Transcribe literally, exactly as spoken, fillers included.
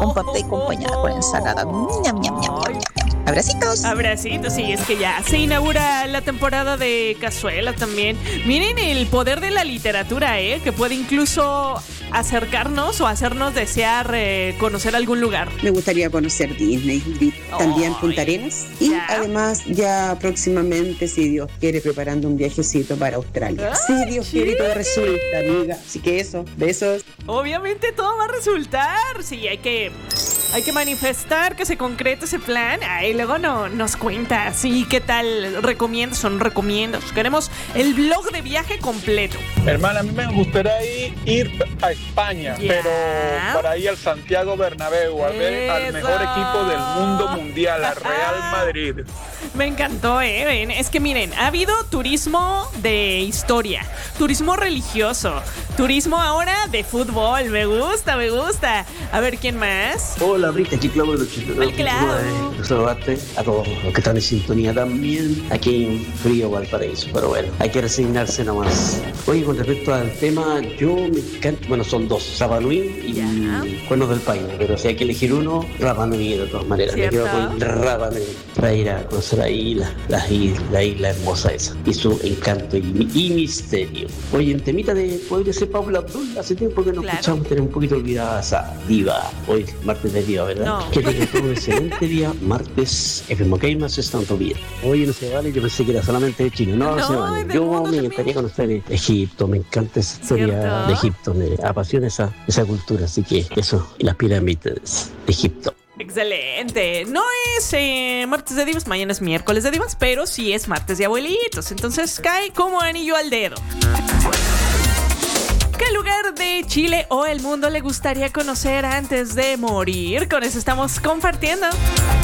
con papá y acompañada con ensalada. Ñam, ñam, ñam, ñam, ñam. Abracitos. Abracitos, sí, es que ya se inaugura la temporada de cazuela también. Miren el poder de la literatura, ¿eh? Que puede incluso acercarnos o hacernos desear eh, conocer algún lugar. Me gustaría conocer Disney, Di- también Ay, Punta Arenas. Y ya. además ya próximamente, si Dios quiere, preparando un viajecito para Australia. Ay, Si Dios quiere, todo resulta, amiga. Así que eso, besos. Obviamente todo va a resultar. Sí, hay que, hay que manifestar que se concrete ese plan. Ahí luego no, nos cuenta. Sí, ¿qué tal? Recomiendos, son recomiendos. Queremos el blog de viaje completo. Hermana, a mí me gustaría ir, ir a España, Ya. pero para ir al Santiago Bernabéu, a ver al Eso. mejor equipo del mundo mundial, al Real Madrid. Me encantó, ¿eh? Ven, es que miren, ha habido turismo de historia, turismo religioso, turismo ahora de fútbol. Me gusta, me gusta. A ver, ¿quién más? Hola, Brita, aquí Claudio de los Chilenos. Hola, Clau. Eh, saludarte a todos los que están en sintonía también aquí en frío Valparaíso, pero bueno, hay que resignarse nomás. Oye, con respecto al tema, yo me encanta, bueno, son dos, Rapa Nui y Ya. Cuernos del Paine, pero si hay que elegir uno, Rapa Nui de todas maneras. Me quedo ¿Cierto? con Rapa Nui para ir a conocer ahí la, la, isla, la isla hermosa esa y su encanto y, y misterio. Oye, en temita de podría ser Paula Abdul, hace tiempo que no Claro. escuchamos, tener un poquito olvidada esa diva. Hoy, martes de diva, ¿verdad? No. Que tenga todo un excelente día, martes, F M K más están todo bien. Oye, no se vale, yo pensé que era solamente de Chile. No, no, No, se vale. del Yo mundo me también. encantaría conocer Egipto, me encanta esa historia ¿Cierto? de Egipto, me apasiona esa, esa cultura, así que eso, y las pirámides de Egipto. Excelente. No es eh, martes de divas, mañana es miércoles de divas, pero sí es martes de abuelitos. Entonces cae como anillo al dedo. ¿Qué lugar de Chile o el mundo le gustaría conocer antes de morir? Con eso estamos compartiendo.